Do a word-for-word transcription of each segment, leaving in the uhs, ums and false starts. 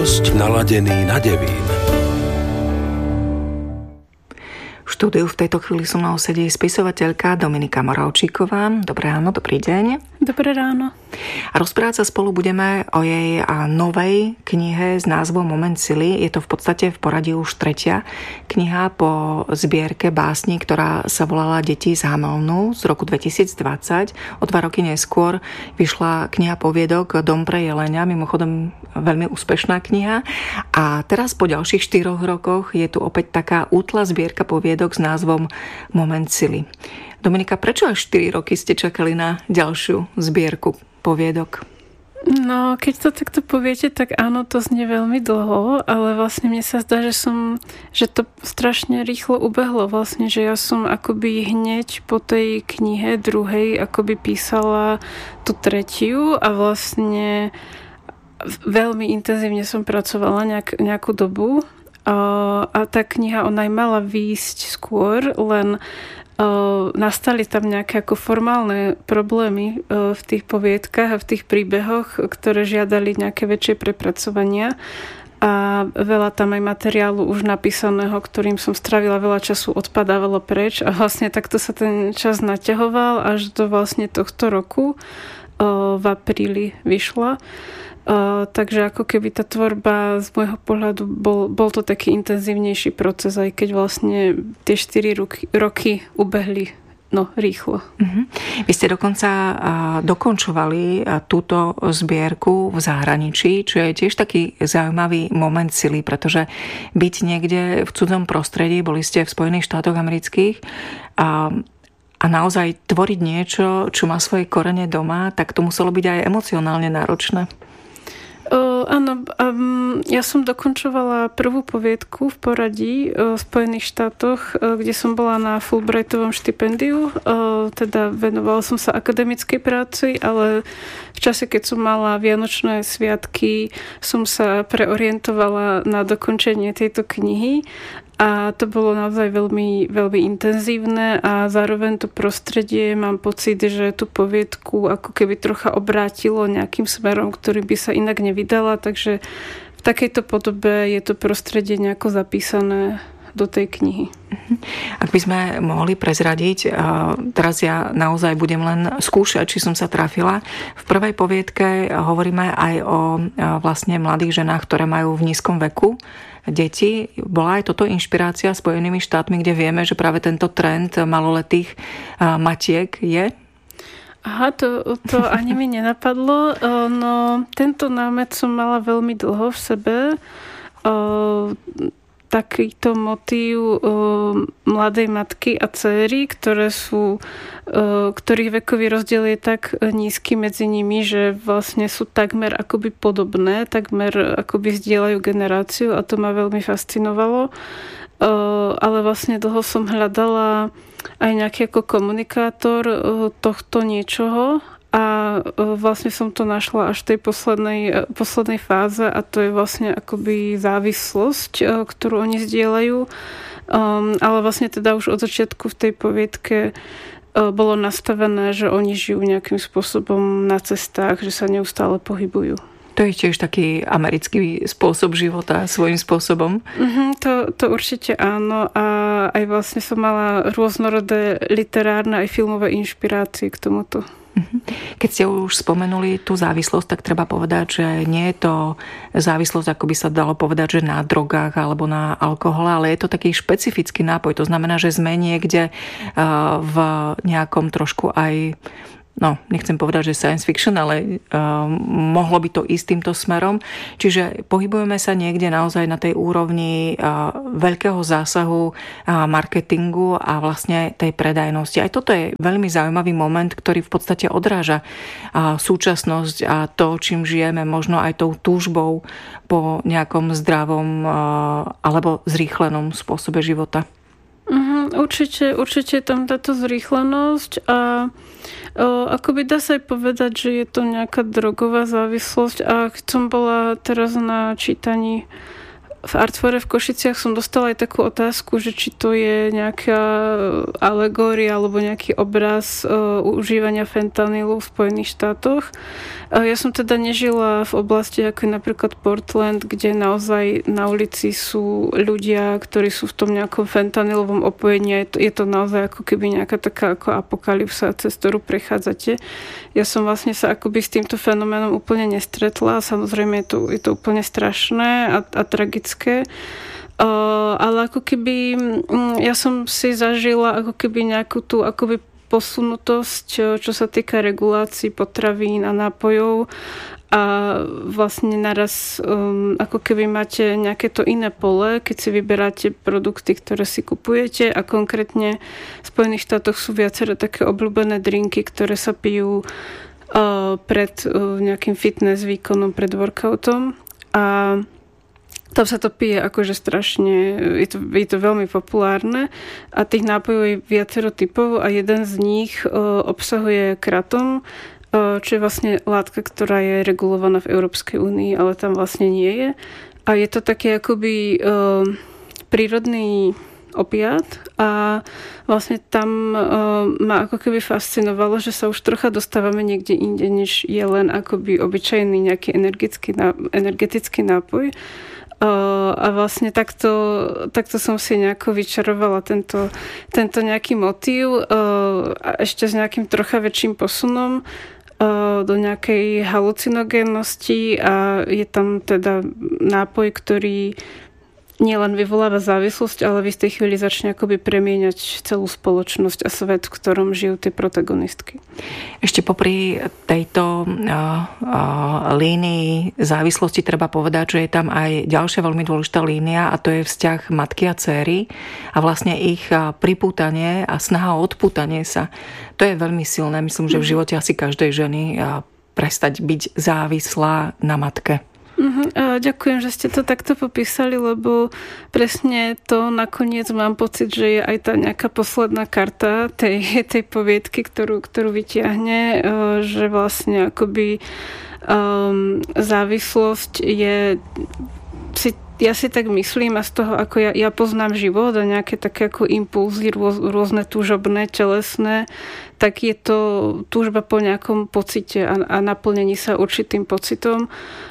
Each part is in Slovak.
Hosť naladený na Devín. V štúdiu v tejto chvíli so mnou sedí spisovateľka Dominika Moravčíková. Dobré ráno, dobrý deň. Dobré ráno. A rozprávať sa spolu budeme o jej novej knihe s názvom Moment sily. Je to v podstate v poradí už tretia kniha po zbierke básni, ktorá sa volala Deti z Hamelnu z roku dvetisícdvadsať. O dva roky neskôr vyšla kniha poviedok Dom pre jelenia, mimochodom veľmi úspešná kniha. A teraz po ďalších štyroch rokoch je tu opäť taká útla zbierka poviedok s názvom Moment sily. Dominika, prečo až štyri roky ste čakali na ďalšiu zbierku poviedok? No, keď to takto poviete, tak áno, to znie veľmi dlho, ale vlastne mne sa zdá, že som, že to strašne rýchlo ubehlo vlastne, že ja som akoby hneď po tej knihe druhej akoby písala tú tretiu a vlastne veľmi intenzívne som pracovala nejak, nejakú dobu a, a tá kniha, ona aj mala výjsť skôr, len Uh, nastali tam nejaké ako formálne problémy uh, v tých poviedkach a v tých príbehoch, ktoré žiadali nejaké väčšie prepracovania a veľa tam aj materiálu už napísaného, ktorým som strávila veľa času, odpadávalo preč a vlastne takto sa ten čas naťahoval až do vlastne tohto roku uh, v apríli vyšla. Uh, takže ako keby tá tvorba z môjho pohľadu bol, bol to taký intenzívnejší proces, aj keď vlastne tie štyri roky, roky ubehli no, rýchlo. Uh-huh. Vy ste dokonca uh, dokončovali uh, túto zbierku v zahraničí, čo je tiež taký zaujímavý moment sily, pretože byť niekde v cudzom prostredí, boli ste v Spojených štátoch amerických a a naozaj tvoriť niečo, čo má svoje korene doma, tak to muselo byť aj emocionálne náročné. Uh, áno, um, ja som dokončovala prvú poviedku v poradí uh, v Spojených štátoch, uh, kde som bola na Fulbrightovom štipendiu. Uh, teda venovala som sa akademickej práci, ale v čase, keď som mala vianočné sviatky, som sa preorientovala na dokončenie tejto knihy. A to bolo naozaj veľmi, veľmi intenzívne a zároveň to prostredie, mám pocit, že tú poviedku ako keby trocha obrátilo nejakým smerom, ktorý by sa inak nevydala, takže v takejto podobe je to prostredie nejako zapísané do tej knihy. Ak by sme mohli prezradiť, teraz ja naozaj budem len skúšať, či som sa trafila. V prvej poviedke hovoríme aj o vlastne mladých ženách, ktoré majú v nízkom veku deti. Bola aj toto inšpirácia Spojenými štátmi, kde vieme, že práve tento trend maloletých matiek je? Aha, to, to ani mi nenapadlo. No, tento námet som mala veľmi dlho v sebe. Takýto motív mladej matky a dcéry, ktoré sú, ktorých vekový rozdiel je tak nízky medzi nimi, že vlastne sú takmer akoby podobné, takmer akoby zdieľajú generáciu a to ma veľmi fascinovalo. Ale vlastne dlho som hľadala aj nejaký ako komunikátor tohto niečoho a vlastne som to našla až v tej poslednej, poslednej fáze a to je vlastne akoby závislosť, ktorú oni zdieľajú. Um, ale vlastne teda už od začiatku v tej poviedke uh, bolo nastavené, že oni žijú nejakým spôsobom na cestách, že sa neustále pohybujú. To je tiež taký americký spôsob života svojím spôsobom. Mm-hmm, to, to určite áno a aj vlastne som mala rôznorodé literárne aj filmové inšpirácie k tomuto. Keď ste už spomenuli tú závislosť, tak treba povedať, že nie je to závislosť, ako by sa dalo povedať, že na drogách alebo na alkohole, ale je to taký špecifický nápoj. To znamená, že sme niekde v nejakom trošku aj no, nechcem povedať, že science fiction, ale uh, mohlo by to ísť týmto smerom. Čiže pohybujeme sa niekde naozaj na tej úrovni uh, veľkého zásahu uh, marketingu a vlastne tej predajnosti. Aj toto je veľmi zaujímavý moment, ktorý v podstate odráža uh, súčasnosť a to, čím žijeme, možno aj tou túžbou po nejakom zdravom uh, alebo zrýchlenom spôsobe života. Uh-huh, určite, určite je tam táto zrýchlenosť a o, akoby dá sa aj povedať, že je to nejaká drogová závislosť a keď som bola teraz na čítaní v Artfore v Košiciach som dostala aj takú otázku, že či to je nejaká alegória alebo nejaký obraz uh, užívania fentanylu v Spojených štátoch. Uh, ja som teda nežila v oblasti ako je napríklad Portland, kde naozaj na ulici sú ľudia, ktorí sú v tom nejakom fentanylovom opojení. Je to, je to naozaj ako keby nejaká taká ako apokalypsa, cez ktorú prechádzate. Ja som vlastne sa akoby s týmto fenoménom úplne nestretla. Samozrejme je to, je to úplne strašné a, a tragické. Uh, ale ako keby um, ja som si zažila ako keby nejakú tú akoby posunutosť, čo sa týka regulácií potravín a nápojov a vlastne naraz um, ako keby máte nejaké to iné pole, keď si vyberáte produkty, ktoré si kupujete a konkrétne v Spojených štátoch sú viaceré také obľúbené drinky, ktoré sa pijú uh, pred uh, nejakým fitness výkonom, pred workoutom a tam sa to pije akože strašne, je to, je to veľmi populárne a tých nápojov je viacero typov a jeden z nich uh, obsahuje kratom, uh, čo je vlastne látka, ktorá je regulovaná v Európskej únii, ale tam vlastne nie je. A je to taký akoby uh, prírodný opiát a vlastne tam uh, ma ako keby fascinovalo, že sa už trocha dostávame niekde inde, než je len akoby obyčajný nejaký energetický, energetický nápoj. Uh, a vlastne takto, takto som si nejako vyčarovala tento, tento nejaký motív uh, a ešte s nejakým trocha väčším posunom uh, do nejakej halucinogénnosti a je tam teda nápoj, ktorý nielen vyvoláva závislosť, ale v istej chvíli začne akoby premieňať celú spoločnosť a svet, v ktorom žijú tie protagonistky. Ešte popri tejto uh, uh, línii závislosti treba povedať, že je tam aj ďalšia veľmi dôležitá línia a to je vzťah matky a dcéry a vlastne ich uh, pripútanie a snaha o odpútanie sa. To je veľmi silné. Myslím, že v živote asi každej ženy uh, prestať byť závislá na matke. Uh-huh. Ďakujem, že ste to takto popísali, lebo presne to nakoniec mám pocit, že je aj tá nejaká posledná karta tej, tej poviedky, ktorú, ktorú vytiahne, že vlastne akoby um, závislosť je si, ja si tak myslím a z toho, ako ja, ja poznám život a nejaké také ako impulzy rôz, rôzne túžobné, telesné, tak je to túžba po nejakom pocite a, a naplnení sa určitým pocitom.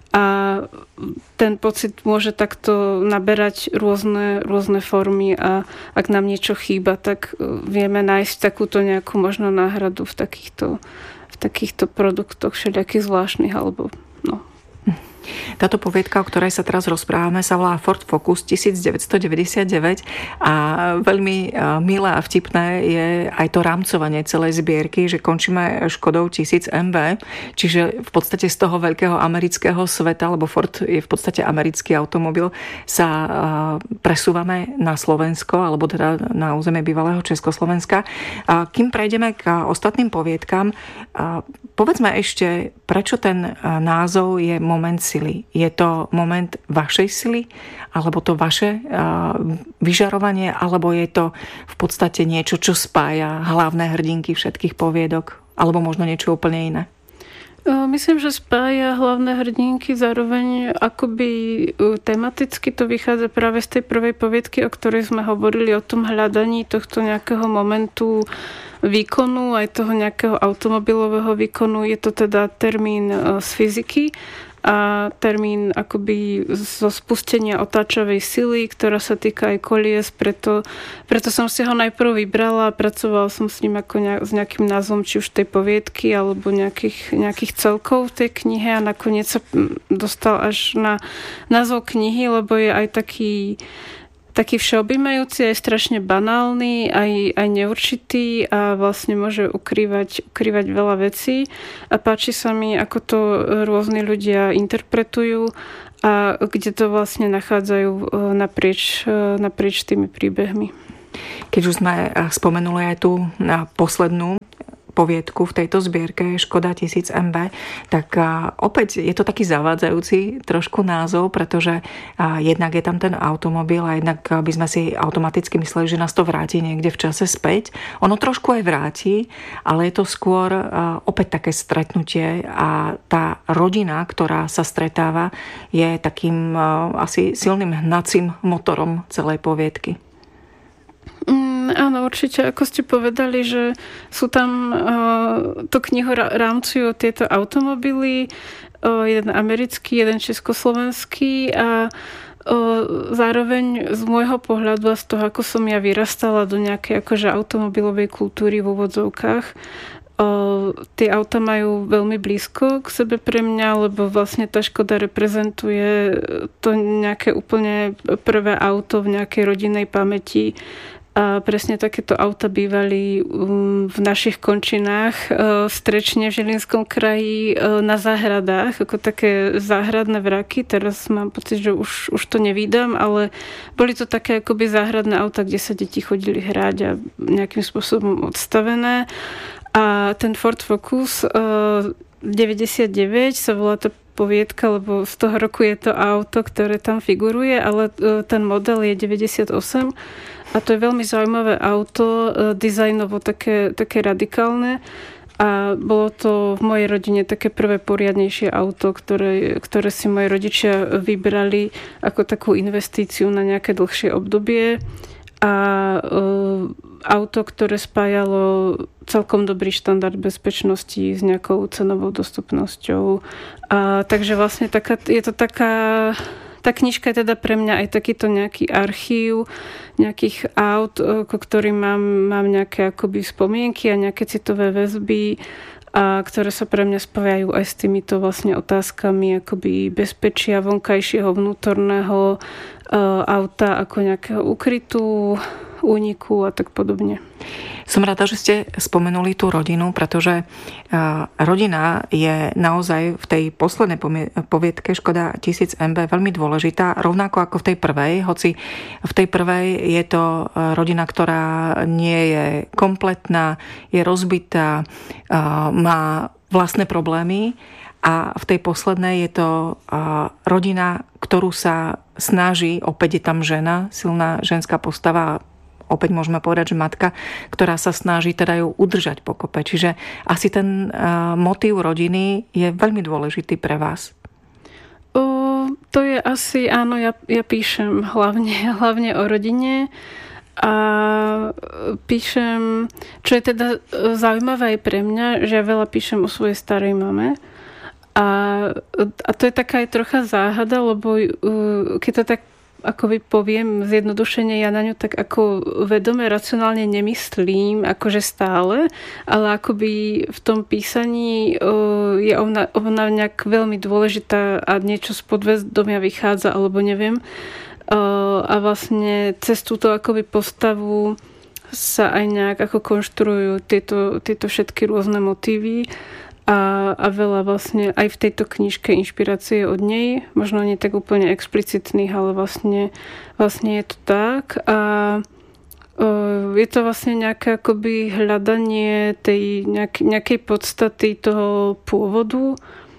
A ten pocit môže takto naberať rôzne, rôzne formy a ak nám niečo chýba, tak vieme nájsť takúto nejakú možno náhradu v takýchto, v takýchto produktoch všelijakých zvláštnych alebo no. Táto poviedka, o ktorej sa teraz rozprávame, sa volá Ford Focus devätnásťstodeväťdesiatdeväť a veľmi milé a vtipné je aj to rámcovanie celej zbierky, že končíme Škodou tisíc em vé, čiže v podstate z toho veľkého amerického sveta, lebo Ford je v podstate americký automobil, sa presúvame na Slovensko, alebo teda na územie bývalého Československa. Kým prejdeme k ostatným poviedkám, povedzme ešte, prečo ten názov je Moment sily. Je to moment vašej sily, alebo to vaše uh, vyžarovanie, alebo je to v podstate niečo, čo spája hlavné hrdinky všetkých poviedok, alebo možno niečo úplne iné? Myslím, že spája hlavné hrdinky, zároveň akoby tematicky to vychádza práve z tej prvej poviedky, o ktorej sme hovorili, o tom hľadaní tohto nejakého momentu výkonu, aj toho nejakého automobilového výkonu. Je to teda termín z fyziky a termín akoby zo spustenia otáčavej sily, ktorá sa týka aj kolies, preto, preto som si ho najprv vybrala a pracovala som s ním ako nejak, s nejakým názvom, či už tej poviedky alebo nejakých, nejakých celkov v tej knihe a nakoniec sa dostal až na názov knihy, lebo je aj taký taký všeobjímajúci, aj strašne banálny, aj, aj neurčitý a vlastne môže ukrývať, ukrývať veľa vecí a páči sa mi, ako to rôzni ľudia interpretujú a kde to vlastne nachádzajú naprieč, naprieč tými príbehmi. Keď už sme spomenuli aj tú poslednú poviedku v tejto zbierke Škoda tisíc em bé, tak opäť je to taký zavádzajúci trošku názov, pretože jednak je tam ten automobil a jednak by sme si automaticky mysleli, že nás to vráti niekde v čase späť. Ono trošku aj vráti, ale je to skôr opäť také stretnutie a tá rodina, ktorá sa stretáva, je takým asi silným hnacím motorom celej poviedky. Mm, áno, určite, ako ste povedali, že sú tam, uh, to knihu rámcujú tieto automobily, uh, jeden americký, jeden československý a uh, zároveň z môjho pohľadu a z toho, ako som ja vyrastala do nejakej akože automobilovej kultúry v úvodzovkách, uh, tie auta majú veľmi blízko k sebe pre mňa, lebo vlastne tá Škoda reprezentuje to nejaké úplne prvé auto v nejakej rodinnej pamäti. A presne takéto auta bývali v našich končinách v Strečne v Žilinskom kraji na záhradách, ako také záhradné vraky. Teraz mám pocit, že už, už to nevídam, ale boli to také akoby záhradné auta, kde sa deti chodili hrať a nejakým spôsobom odstavené. A ten Ford Focus deväťdesiatdeväť sa volá tá poviedka, lebo z toho roku je to auto, ktoré tam figuruje, ale ten model je deväťdesiatosem. A to je veľmi zaujímavé auto, dizajnovo také, také radikálne. A bolo to v mojej rodine také prvé poriadnejšie auto, ktoré, ktoré si moji rodičia vybrali ako takú investíciu na nejaké dlhšie obdobie. A uh, auto, ktoré spájalo celkom dobrý štandard bezpečnosti s nejakou cenovou dostupnosťou. A takže vlastne taká, je to taká... Tá knižka je teda pre mňa aj takýto nejaký archív nejakých aut, ko ktorým mám, mám nejaké akoby spomienky a nejaké citové väzby, a ktoré sa pre mňa spájajú aj s týmito vlastne otázkami akoby bezpečia vonkajšieho, vnútorného uh, auta ako nejakého ukrytu, úniku a tak podobne. Som rada, že ste spomenuli tú rodinu, pretože rodina je naozaj v tej poslednej poviedke Škoda tisíc em bé veľmi dôležitá, rovnako ako v tej prvej, hoci v tej prvej je to rodina, ktorá nie je kompletná, je rozbitá, má vlastné problémy, a v tej poslednej je to rodina, ktorú sa snaží, opäť je tam žena, silná ženská postava, opäť môžeme povedať, že matka, ktorá sa snaží teda ju udržať pokope. Čiže asi ten uh, motív rodiny je veľmi dôležitý pre vás. O, to je asi, áno, ja, ja píšem hlavne, hlavne o rodine a píšem, čo je teda zaujímavé aj pre mňa, že ja veľa píšem o svojej starej mame. A, a to je taká aj trocha záhada, lebo uh, keď to tak ako poviem zjednodušene, ja na ňu tak ako vedome, racionálne nemyslím, akože stále, ale akoby v tom písaní je ona, ona nejak veľmi dôležitá a niečo z podvedomia vychádza, alebo neviem. A vlastne cez túto akoby postavu sa aj nejak ako konštruujú tieto, tieto všetky rôzne motívy. A, a veľa vlastne aj v tejto knižke inšpirácie od nej, možno nie tak úplne explicitných, ale vlastne, vlastne je to tak. A o, je to vlastne nejaké akoby hľadanie tej nejak, nejakej podstaty toho pôvodu. O,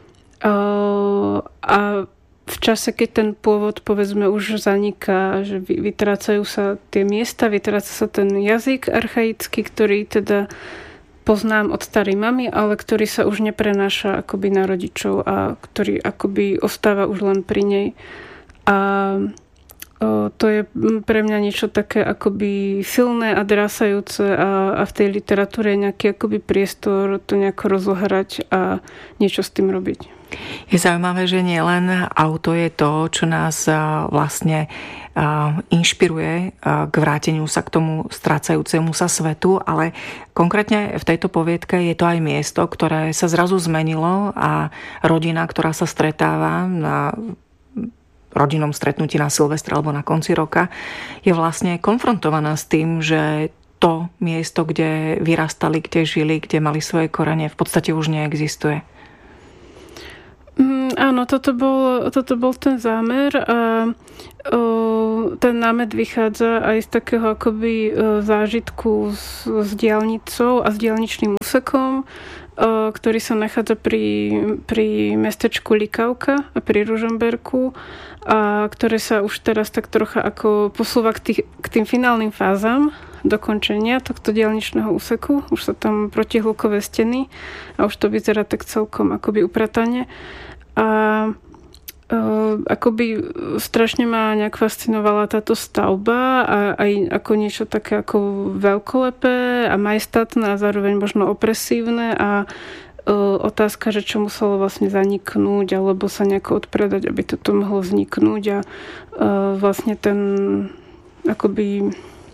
a v čase, keď ten pôvod povedzme už zaniká, že vytrácajú sa tie miesta, vytráca sa ten jazyk archaický, ktorý teda poznám od starej mamy, ale ktorý sa už neprenáša akoby na rodičov a ktorý akoby ostáva už len pri nej. A o, to je pre mňa niečo také akoby silné a drásajúce a, a v tej literatúre je nejaký akoby priestor to nejako rozohrať a niečo s tým robiť. Je zaujímavé, že nielen auto je to, čo nás vlastne inšpiruje k vráteniu sa k tomu strácajúcemu sa svetu, ale konkrétne v tejto poviedke je to aj miesto, ktoré sa zrazu zmenilo a rodina, ktorá sa stretáva na rodinnom stretnutí na Silvestra alebo na konci roka, je vlastne konfrontovaná s tým, že to miesto, kde vyrastali, kde žili, kde mali svoje korene, v podstate už neexistuje. Mm, áno, toto bol, toto bol ten zámer a o, ten námet vychádza aj z takého akoby zážitku s, s diaľnicou a s diaľničným úsekom, o, ktorý sa nachádza pri, pri mestečku Likavka a pri Ružomberku, a ktoré sa už teraz tak trocha ako posúva k, tých, k tým finálnym fázam dokončenia tohto diaľničného úseku. Už sa tam protihlukové steny a už to vyzerá tak celkom akoby upratane. A e, akoby strašne ma nejak fascinovala táto stavba a aj ako niečo také ako veľkolepé a majestátne a zároveň možno opresívne a e, otázka, že čo muselo vlastne zaniknúť alebo sa nejako odpredať, aby toto mohlo vzniknúť a e, vlastne ten akoby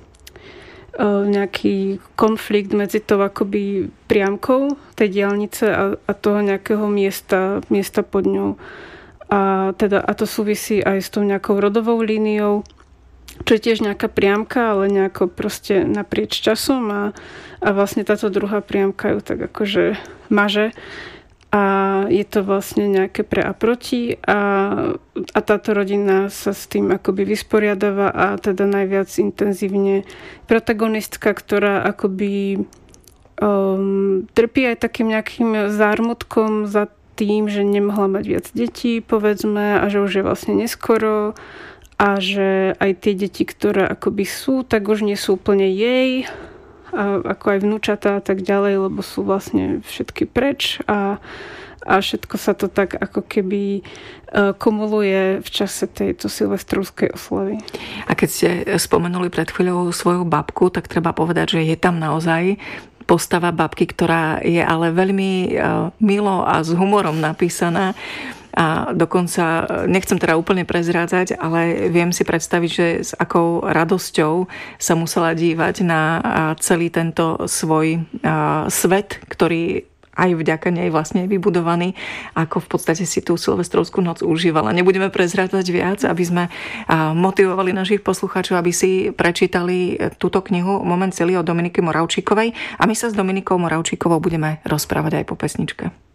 nejaký konflikt medzi tou akoby priamkou tej diaľnice a, a toho nejakého miesta, miesta pod ňou. A, teda, a to súvisí aj s tou nejakou rodovou líniou, čo je tiež nejaká priamka, ale nejako proste naprieč časom a, a vlastne táto druhá priamka ju tak akože maže. A je to vlastne nejaké pre a proti a, a táto rodina sa s tým akoby vysporiadáva a teda najviac intenzívne protagonistka, ktorá akoby um, trpí aj takým nejakým zármutkom za tým, že nemohla mať viac detí, povedzme, a že už je vlastne neskoro a že aj tie deti, ktoré akoby sú, tak už nie sú úplne jej, a ako aj vnúčatá a tak ďalej, lebo sú vlastne všetky preč a, a všetko sa to tak ako keby kumuluje v čase tejto silvestrovskej oslavy. A keď ste spomenuli pred chvíľou svoju babku, tak treba povedať, že je tam naozaj postava babky, ktorá je ale veľmi milo a s humorom napísaná. A dokonca, nechcem teda úplne prezrádzať, ale viem si predstaviť, že s akou radosťou sa musela dívať na celý tento svoj svet, ktorý aj vďaka nej vlastne je vybudovaný, ako v podstate si tú silvestrovskú noc užívala. Nebudeme prezrádzať viac, aby sme motivovali našich poslucháčov, aby si prečítali túto knihu Moment celý od Dominiky Moravčíkovej a my sa s Dominikou Moravčíkovou budeme rozprávať aj po pesničke.